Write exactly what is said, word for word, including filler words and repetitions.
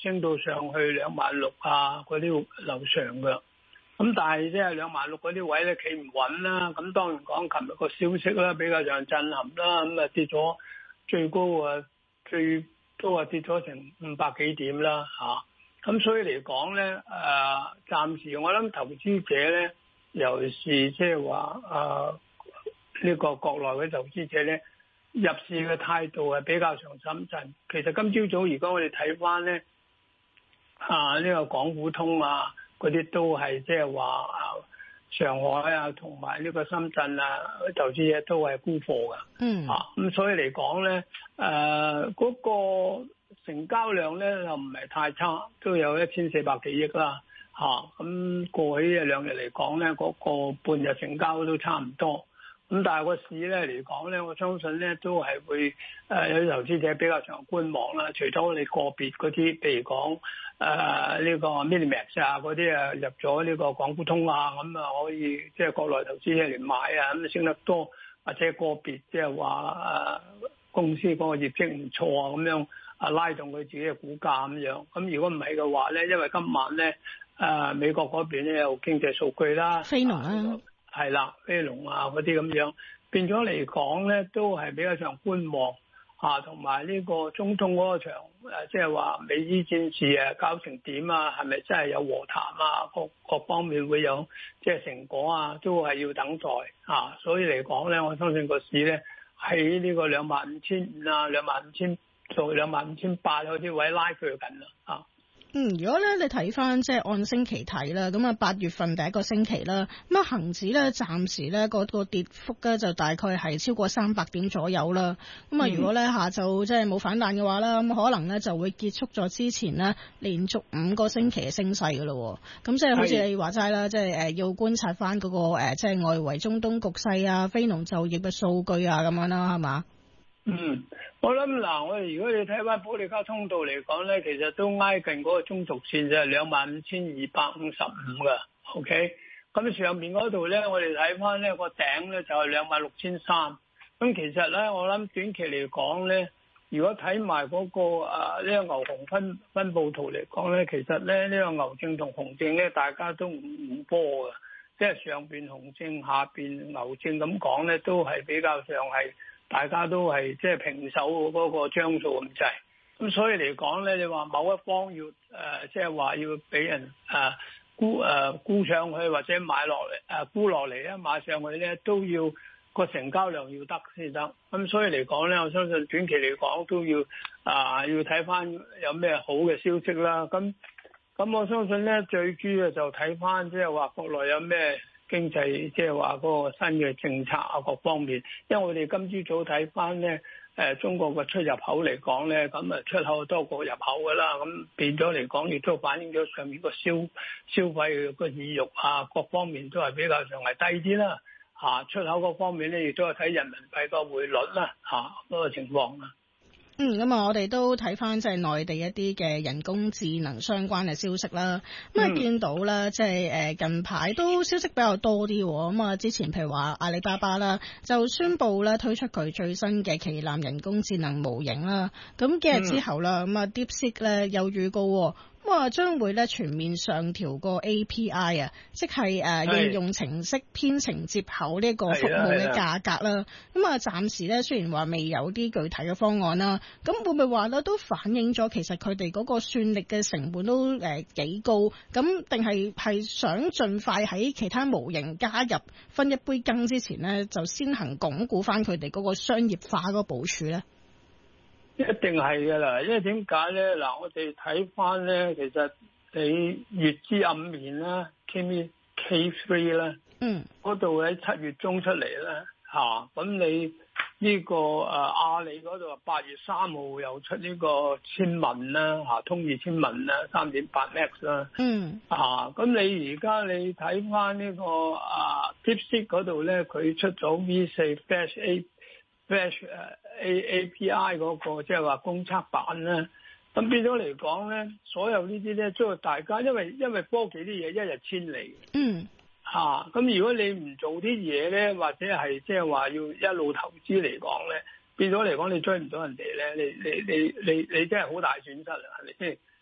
升到上去兩萬六啊嗰啲樓上㗎。咁但係即係兩萬六嗰啲位咧企唔穩啦。咁當然講琴日個消息啦比較上震撼啦，咁啊跌咗最高啊最都話跌咗成五百幾點啦嚇。咁所以嚟講咧誒，暫時我諗投資者咧，尤其是即係話誒呢個國內嘅投資者咧，入市嘅態度係比較上審慎。其實今朝早如果我哋睇翻咧啊呢個港股通啊嗰啲都係即係話啊上海啊同埋呢個深圳啊投資者都係沽貨㗎。嗯啊咁所以嚟講咧誒嗰個成交量咧又唔係太差，都有一千四百幾億啦嚇。咁過去呢兩日嚟講咧，嗰個半日成交都差唔多。咁但係個市咧嚟講咧，我相信咧都係會誒有啲投資者比較上觀望啦。除咗你個別嗰啲，譬如講誒呢個 Minimax 啊嗰啲啊入咗呢個港股通啊，咁啊可以即係國內投資者嚟買啊，咁升得多，或者個別即係話誒公司嗰個業績唔錯啊，咁樣啊拉動佢自己嘅股價咁樣。咁如果唔係嘅話咧，因為今晚咧誒美國嗰邊咧有經濟數據啦， 非農啊。 係啦，飛龍啊嗰啲咁樣，變咗嚟講咧，都係比較上觀望啊，同埋呢個中東嗰個場誒，即係話美伊戰事啊，搞成點啊，係咪真係有和談啊？各各方面會有即係成果啊，都係要等待啊。所以嚟講咧，我相信個市咧喺呢個兩萬五千五啊，兩萬五千到兩萬五千八嗰啲位拉鋸緊啦啊。 嗯，如果咧你睇翻即係按星期睇啦，咁啊八月份第一個星期啦，咁啊恆指咧暫時咧個個跌幅咧就大概係超過三百點左右啦。咁啊如果咧下晝即係冇反彈嘅話啦，咁可能咧就會結束咗之前呢連續五個星期嘅升勢噶咯。咁即係好似你話齋啦，即係誒要觀察翻嗰個誒即係外圍中東局勢啊、非農就業嘅數據啊咁樣啦，係嘛？ 嗯，我諗嗱，我哋如果你睇翻保利加通道嚟講咧，其實都挨近嗰個中軸線就係兩萬五千二百五十五噶 ，OK。咁上面嗰度咧，我哋睇翻咧個頂咧就係兩萬六千三。咁其實咧，我諗短期嚟講咧，如果睇埋嗰個誒呢、啊這個牛熊分分佈圖嚟講咧，其實咧呢、這個牛證同熊證咧，大家都唔唔波嘅，即係上邊熊證，下邊牛證咁講咧，都係比較上係。大家都係即係平手嗰個張數咁滯，咁所以嚟講咧，你話某一方要誒即係話要俾人誒沽誒沽上去或者買落嚟誒沽落嚟咧買上去咧，都要個成交量要得先得。咁所以嚟講咧，我相信短期嚟講都要啊、呃、要睇翻有咩好嘅消息啦。咁咁我相信咧，最主要就睇翻即係話國內有咩經濟即係話嗰個新嘅政策啊，各方面，因為我哋今朝早睇翻咧，誒中國嘅出入口嚟講咧，咁啊出口多過入口噶啦，咁變咗嚟講亦都反映咗上面個消消費個意欲啊，各方面都係比較上係低啲啦，嚇出口嗰方面咧亦都係睇人民幣個匯率啦，嚇嗰個情況啦。 嗯，咁啊，我哋都睇翻即係內地一啲嘅人工智能相關嘅消息啦。咁啊、嗯，見到啦，即係誒近排都消息比較多啲。咁啊，之前譬如話阿里巴巴啦，就宣布咧推出佢最新嘅旗艦人工智能模型啦。咁幾日之後啦，咁啊 DeepSeek 咧有預告。咁啊，將會咧全面上調個 A P I 啊，即係誒應用程式編程接口呢個服務嘅價格啦。咁啊，暫時咧雖然話未有啲具體嘅方案啦，咁會唔會話咧都反映咗其實佢哋嗰個算力嘅成本都誒幾高？咁定係係想盡快喺其他模型加入分一杯羹之前咧，就先行鞏固翻佢哋嗰個商業化嗰個部署咧？ 一定係噶啦，因為點解咧？嗱，我哋睇翻咧，其實你月之暗面啦 ，K K 三咧，嗯，嗰度喺七月中出嚟咧，嚇、啊，咁你呢、這個誒、啊、阿里嗰度八月三號又出呢個千問啦，嚇、啊，通義千問啦，三點八 Max 啦，嗯，啊，咁你而家你睇翻呢個啊 DeepSeek 嗰度咧，佢出咗 V 四 Flash A。Flash 誒 A A P I 嗰、那個即係話公測版咧，咁變咗嚟講咧，所有呢啲咧，即係大家因為因為科技啲嘢一日千里，嗯嚇，咁、啊、如果你唔做啲嘢咧，或者係即係話要一路投資嚟講咧，變咗嚟講你追唔到人哋咧，你你你你你真係好大損失啊，係咪先？